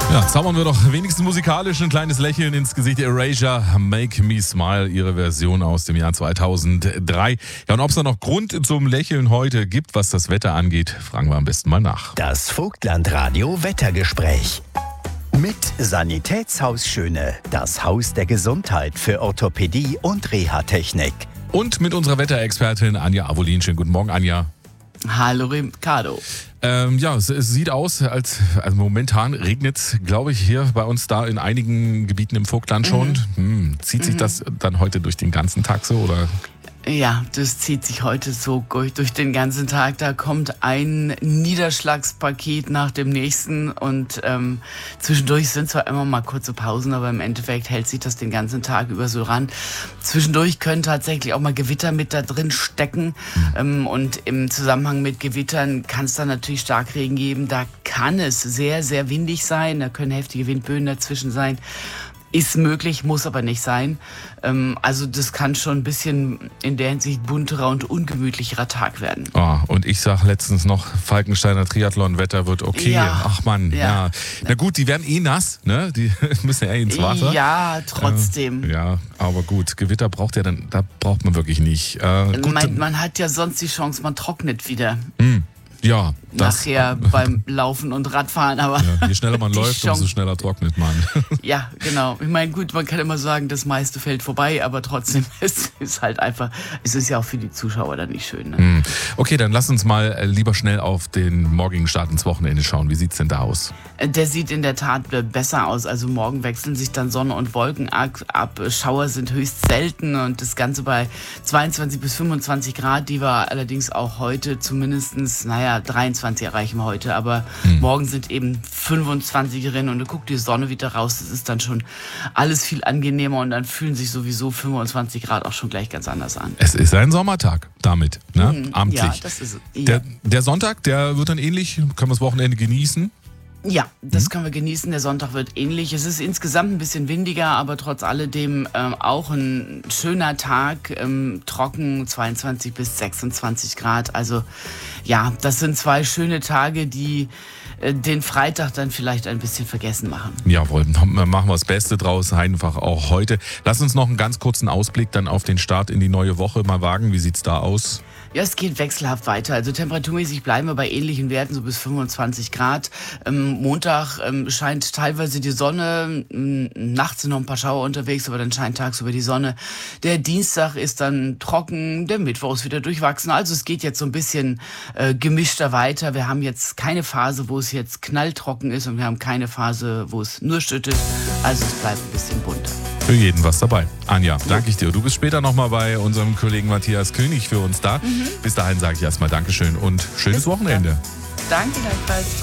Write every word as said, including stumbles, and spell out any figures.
Ja, zaubern wir doch wenigstens musikalisch ein kleines Lächeln ins Gesicht. Erasure, Make Me Smile, ihre Version aus dem Jahr zweitausenddrei. Ja, und ob es da noch Grund zum Lächeln heute gibt, was das Wetter angeht, fragen wir am besten mal nach. Das Vogtlandradio Wettergespräch. Mit Sanitätshaus Schöne, das Haus der Gesundheit für Orthopädie und Reha-Technik. Und mit unserer Wetterexpertin Anja Avolin. Schönen guten Morgen, Anja. Hallo Ricardo. Ähm, ja, es, es sieht aus, als also momentan regnet es, glaube ich, hier bei uns da in einigen Gebieten im Vogtland schon. Mhm. Hm, zieht sich mhm. das dann heute durch den ganzen Tag so, oder? Ja, das zieht sich heute so durch den ganzen Tag. Da kommt ein Niederschlagspaket nach dem nächsten und ähm, zwischendurch sind zwar immer mal kurze Pausen, aber im Endeffekt hält sich das den ganzen Tag über so ran. Zwischendurch können tatsächlich auch mal Gewitter mit da drin stecken mhm. ähm, und im Zusammenhang mit Gewittern kann es dann natürlich Starkregen geben. Da kann es sehr, sehr windig sein, da können heftige Windböen dazwischen sein. Ist möglich, muss aber nicht sein. Also das kann schon ein bisschen in der Hinsicht bunterer und ungemütlicherer Tag werden. Oh, und ich sag letztens noch, Falkensteiner Triathlon-Wetter wird okay. Ja, Ach Mann, ja. ja. Na gut, die werden eh nass, ne? Die müssen ja eh ins Wasser. Ja, trotzdem. Äh, ja, aber gut, Gewitter braucht ja dann, da braucht man wirklich nicht. Äh, gut, man, man hat ja sonst die Chance, man trocknet wieder. Mh. Ja, das nachher beim Laufen und Radfahren, aber ja, je schneller man läuft, Chance, umso schneller trocknet man. Ja, genau. Ich meine, gut, man kann immer sagen, das meiste fällt vorbei, aber trotzdem es ist halt einfach, es ist ja auch für die Zuschauer dann nicht schön. Ne? Okay, dann lass uns mal lieber schnell auf den morgigen Start ins Wochenende schauen. Wie sieht's denn da aus? Der sieht in der Tat besser aus. Also morgen wechseln sich dann Sonne und Wolken ab. Schauer sind höchst selten und das Ganze bei zweiundzwanzig bis fünfundzwanzig Grad, die wir allerdings auch heute zumindestens, naja, dreiundzwanzig erreichen wir heute, aber hm. morgen sind eben fünfundzwanzig drin und du guckst die Sonne wieder raus, das ist dann schon alles viel angenehmer und dann fühlen sich sowieso fünfundzwanzig Grad auch schon gleich ganz anders an. Es ist ein Sommertag damit, ne? Hm, amtlich. Ja, das ist, ja. Der, der Sonntag, der wird dann ähnlich, können wir das Wochenende genießen? Ja, das können wir genießen. Der Sonntag wird ähnlich. Es ist insgesamt ein bisschen windiger, aber trotz alledem ähm, auch ein schöner Tag, ähm, trocken, zweiundzwanzig bis sechsundzwanzig Grad. Also ja, das sind zwei schöne Tage, die äh, den Freitag dann vielleicht ein bisschen vergessen machen. Jawohl, machen wir das Beste draus, einfach auch heute. Lass uns noch einen ganz kurzen Ausblick dann auf den Start in die neue Woche mal wagen. Wie sieht's da aus? Ja, es geht wechselhaft weiter. Also temperaturmäßig bleiben wir bei ähnlichen Werten, so bis fünfundzwanzig Grad. Ähm, Montag ähm, scheint teilweise die Sonne, ähm, nachts sind noch ein paar Schauer unterwegs, aber dann scheint tagsüber die Sonne. Der Dienstag ist dann trocken, der Mittwoch ist wieder durchwachsen. Also es geht jetzt so ein bisschen äh, gemischter weiter. Wir haben jetzt keine Phase, wo es jetzt knalltrocken ist und wir haben keine Phase, wo es nur schüttet. Also es bleibt ein bisschen bunter. Für jeden was dabei. Anja, danke ich dir. Du bist später nochmal bei unserem Kollegen Matthias König für uns da. Mhm. Bis dahin sage ich erstmal Dankeschön und schönes Wochenende. Danke, gleichfalls.